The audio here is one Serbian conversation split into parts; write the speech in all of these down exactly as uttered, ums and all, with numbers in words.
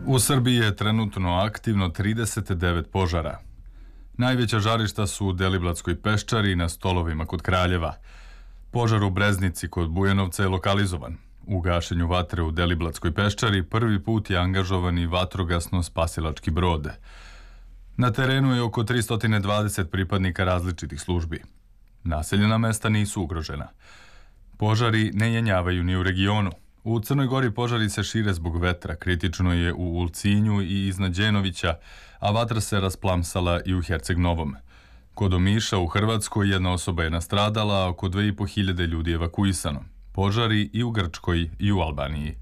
U Srbiji je trenutno aktivno trideset devet požara. Najveća žarišta su u Deliblatskoj peščari i na Stolovima kod Kraljeva. Požar u Breznici kod Bujanovca je lokalizovan. U gašenju vatre u Deliblatskoj peščari prvi put je angažovan i vatrogasno-spasilački brod. Na terenu je oko tristo dvadeset pripadnika različitih službi. Naseljena mesta nisu ugrožena. Požari ne jenjavaju ni u regionu. U Crnoj Gori požari se šire zbog vetra, kritično je u Ulcinju i iznad Đenovića, a vatra se rasplamsala i u Herceg Novom. Kod Omiša u Hrvatskoj jedna osoba je nastradala, a oko dve i po hiljade ljudi evakuisano. Požari i u Grčkoj i u Albaniji.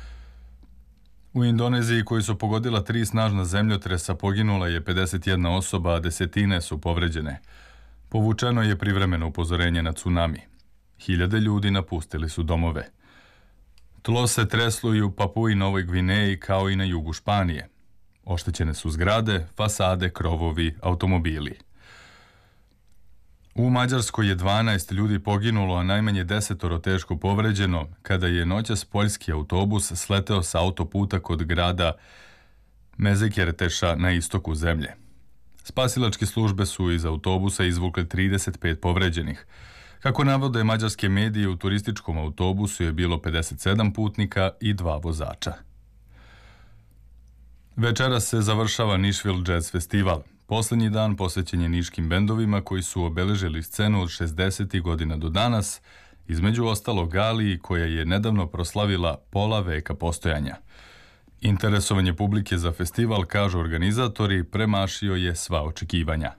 U Indoneziji, koji su pogodila tri snažna zemljotresa, poginula je pedeset jedna osoba, a desetine su povređene. Povučeno je privremeno upozorenje na tsunami. Hiljade ljudi napustili su domove. Tlo se treslo i u Papui Novoj Gvineji kao i na jugu Španije. Oštećene su zgrade, fasade, krovovi, automobili. U Mađarskoj je dvanaest ljudi poginulo, a najmanje desetoro teško povređeno kada je noćas poljski autobus sleteo sa autoputa kod grada Mezekjerteša na istoku zemlje. Spasilačke službe su iz autobusa izvukle trideset pet povređenih. Kako navode mađarske medije, u turističkom autobusu je bilo pedeset sedam putnika i dva vozača. Večeras se završava Nišvil Jazz Festival. Poslednji dan posvećen je niškim bendovima koji su obeležili scenu od šezdesetih godina do danas, između ostalog Galiji, koja je nedavno proslavila pola veka postojanja. Interesovanje publike za festival, kažu organizatori, premašio je sva očekivanja.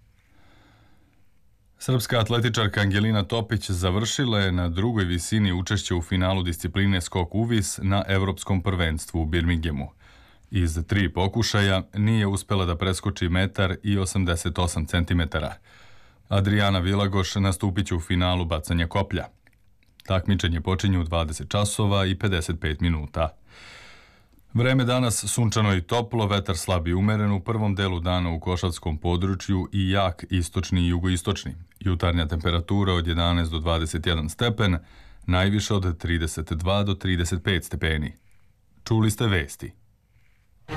Srpska atletičarka Angelina Topić završila je na drugoj visini učešće u finalu discipline skok uvis na Evropskom prvenstvu u Birminghamu. Iz tri pokušaja nije uspela da preskoči metar i osamdeset osam centimetara. Adriana Vilagoš nastupit će u finalu bacanja koplja. Takmičenje počinje u dvadeset časova i pedeset pet minuta. Vreme danas sunčano i toplo, vetar slab i umeren u prvom delu dana u košavskom području i jak istočni i jugoistočni. Jutarnja temperatura od jedanaest do dvadeset jedan stepen, najviše od trideset dva do trideset pet stepeni. Čuli ste vesti.